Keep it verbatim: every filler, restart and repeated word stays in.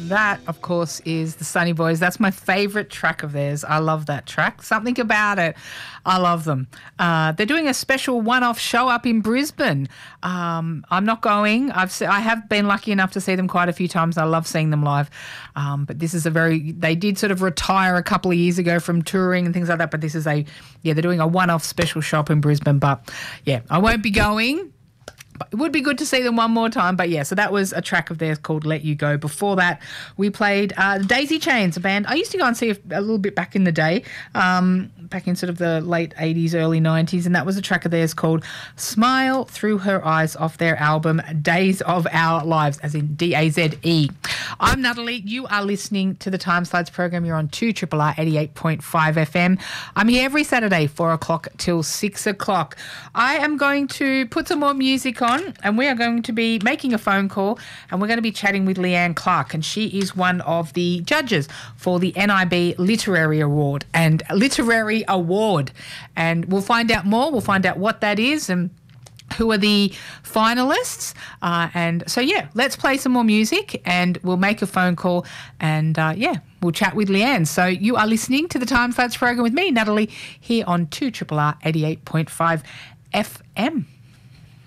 that, of course, is the Sunny Boys. That's my favourite track of theirs. I love that track. Something about it. I love them. Uh, they're doing a special one-off show up in Brisbane. Um, I'm not going. I've se- I have been lucky enough to see them quite a few times. I love seeing them live. Um, but this is a very... They did sort of retire a couple of years ago from touring and things like that. But this is a... Yeah, they're doing a one-off special show up in Brisbane. But, yeah, I won't be going. It would be good to see them one more time. But, yeah, so that was a track of theirs called Let You Go. Before that, we played uh, Daisy Chains, a band I used to go and see a, a little bit back in the day, um, back in sort of the late eighties, early nineties, and that was a track of theirs called Smile Through Her Eyes off their album Days of Our Lives, as in D A Z E. I'm Natalie. You are listening to the Time Slides program. You're on two R R R eighty-eight point five F M. I'm here every Saturday, four o'clock till six o'clock. I am going to put some more music on. And we are going to be making a phone call, and we're going to be chatting with Leanne Clark, and she is one of the judges for the N I B Literary Award and Literary Award. And we'll find out more. We'll find out what that is and who are the finalists. Uh, and so, yeah, let's play some more music and we'll make a phone call and, uh, yeah, we'll chat with Leanne. So you are listening to the Time Slides program with me, Natalie, here on two R R R eighty-eight point five F M.